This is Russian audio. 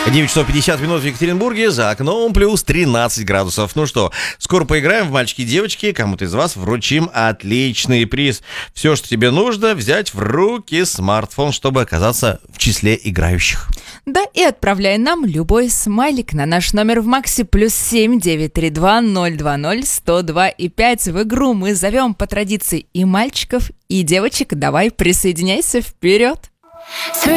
9 часов 50 минут в Екатеринбурге, за окном плюс 13 градусов. Ну что, скоро поиграем в мальчики и девочки. Кому-то из вас вручим отличный приз. Все, что тебе нужно, взять в руки смартфон, чтобы оказаться в числе играющих. Да, и отправляй нам любой смайлик на наш номер в Максе +7 932 020 102 и 5. В игру мы зовем по традиции и мальчиков, и девочек. Давай, присоединяйся, вперед! 3,